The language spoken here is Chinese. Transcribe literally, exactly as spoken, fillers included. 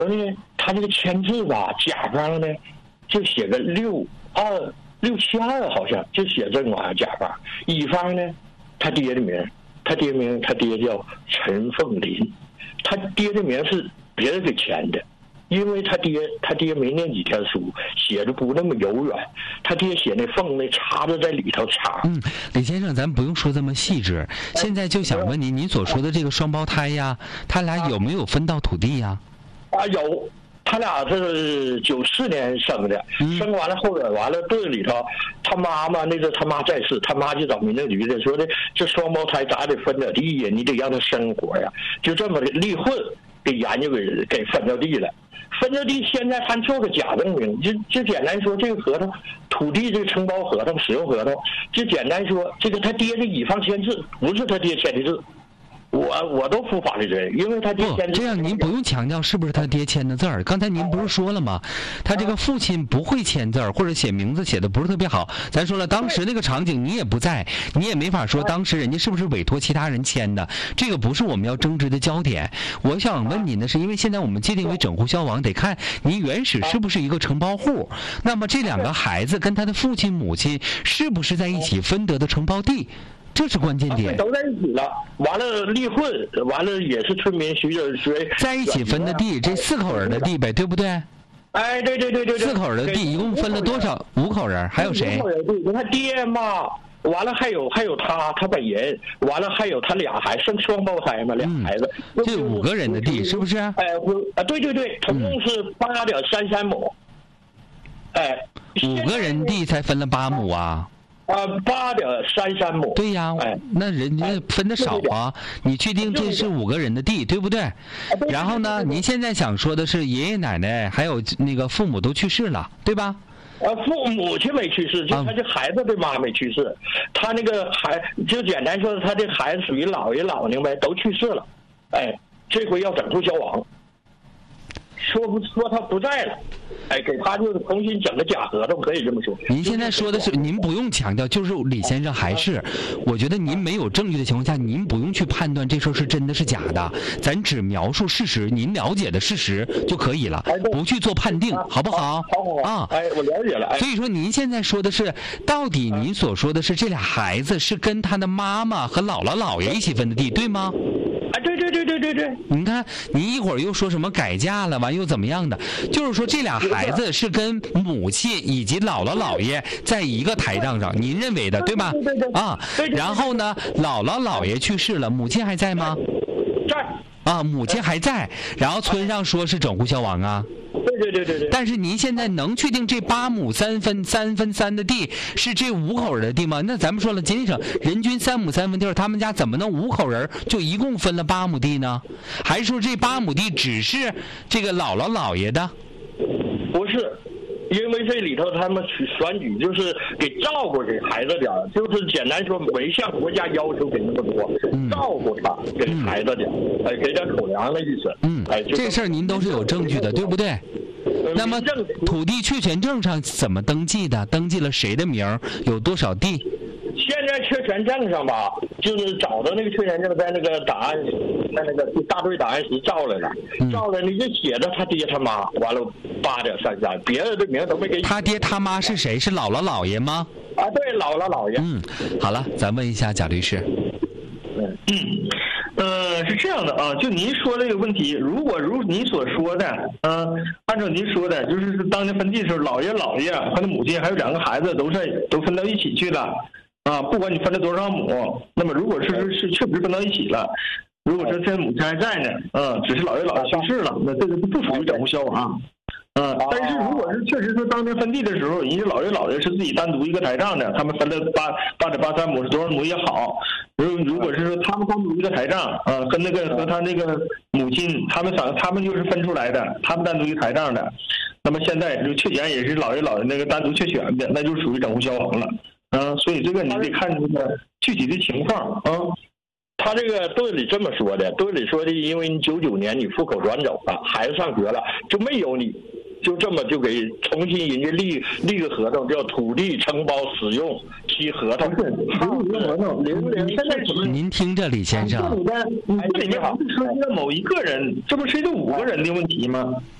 说呢，他这个签字吧，甲方呢就写个六二六七二，好像就写这个玩意儿。甲方乙方呢，他爹的名，他爹名他爹叫陈凤林，他爹的名是别人给签的。因为他爹，他爹没念几天书，写的不那么柔软，他爹写那缝那插着在里头插。 嗯，李先生，咱不用说这么细致。现在就想问您，您所说的这个双胞胎呀，他俩有没有分到土地呀？ 啊，有，他俩是九四年生的，嗯、生完了后边完了队里头，他妈妈那个他妈在世，他妈就找民政局的说的，这双胞胎咱得分点地呀，你得让他生活呀，就这么的离婚给研究给给分到地了。分到地，现在还做个假证明，就就简单说，这个合同，土地这个承包合同、使用合同，就简单说，这个他爹的乙方签字，不是他爹签的字，我我都负法律责任，因为他爹签字。 这样您不用强调是不是他爹签的字儿，刚才您不是说了吗？他这个父亲不会签字儿，或者写名字写的不是特别好。咱说了，当时那个场景你也不在，你也没法说当时人家是不是委托其他人签的，这个不是我们要争执的焦点。我想问您的是，因为现在我们界定为整户消亡，得看您原始是不是一个承包户，那么这两个孩子跟他的父亲母亲是不是在一起分得的承包地？这是关键点。 都在一起了，完了离婚，完了也是村民徐着谁在一起分的地，这四口人的地呗，对不对？ 哎，对对对对对。 四口人的地一共分了多少？五口人，还有谁？ 五口人地，他爹妈，完了还有还有他他本人，完了还有他俩孩子，生双胞胎嘛，俩孩子。 嗯、这五个人的地是不是？ 哎，啊，对对对，总共是八点三三亩。哎， 五个人地才分了八亩啊。 啊，八点三三亩。 对呀，哎，那人家分的少啊。你确定这是五个人的地，对不对？然后呢，您现在想说的是爷爷奶奶还有那个父母都去世了，对吧？ 啊，父母亲没去世，就他这孩子的妈没去世，他那个孩就简单说，他这孩子属于姥爷姥娘呗，都去世了。哎，这回要整户消亡。说不说他不在了，哎，给他就是重新整个假合同，可以这么说。 您现在说的是，您不用强调，就是李先生还是，我觉得您没有证据的情况下，您不用去判断这事儿是真的是假的，咱只描述事实，您了解的事实就可以了，不去做判定，好不好？ 好，好啊。哎，我了解了。 所以说，您现在说的是，到底您所说的是这俩孩子是跟他的妈妈和姥姥姥爷一起分的地，对吗？ 啊，对对对对对对， 你看，你一会儿又说什么改嫁了，完又怎么样的？就是说，这俩孩子是跟母亲以及姥姥姥爷在一个台账上，您认为的对吧？ 对对对。 啊，然后呢，姥姥姥爷去世了，母亲还在吗？ 在。 啊，母亲还在，然后村上说是整户消亡啊。 对对对对对。 但是您现在能确定这八亩三分三分三的地是这五口人的地吗？那咱们说了，吉林省人均三亩三分地，他们家怎么能五口人就一共分了八亩地呢？还是说这八亩地只是这个姥姥姥爷的？ 不是。因为这里头他们选举就是给照顾给孩子点，就是简单说没向国家要求给那么多，嗯、照顾他给孩子点，哎、嗯，给点口粮的意思。 嗯，哎，这事儿您都是有证据的，对不对？那么土地确权证上怎么登记的？登记了谁的名儿？有多少地？ 现在确权证上吧，就是找到那个确权证，在那个档案，在那个大队档案室照来了，嗯、照了你就写着他爹他妈，完了八点三三，别人的名都没给。 他爹他妈是谁？是姥姥姥爷吗？ 啊，对，姥姥姥爷。 嗯，好了，咱问一下贾律师。 嗯，呃，是这样的啊，就您说这个问题，如果如您所说的，呃，按照您说的，就是当年分地的时候，姥爷姥爷和他母亲还有两个孩子都是都分到一起去了。啊，不管你分了多少亩，那么如果是是确实分到一起了，如果说这母亲还在呢，嗯，只是姥爷姥爷去世了，那这个不属于整户消亡。嗯，但是如果是确实说当年分地的时候，人家姥爷姥爷是自己单独一个台账的，他们分了八八点八三亩是多少亩也好，如如果是说他们单独一个台账，啊，跟那个和他那个母亲，他们想他们就是分出来的，他们单独一个台账的，那么现在就确权也是姥爷姥爷那个单独确权的，那就属于整户消亡了。啊，所以这个你得看这个具体的情况啊。 他这个队里这么说的，队里说的，因为你九九年你户口转走了，孩子上学了，就没有你， 就这么就给重新人家立立个合同，叫土地承包使用期合同。 不是，立个合同，零零现在什么？ 您听着，李先生， 你这里面不是涉及到某一个人，这不是涉及五个人的问题吗？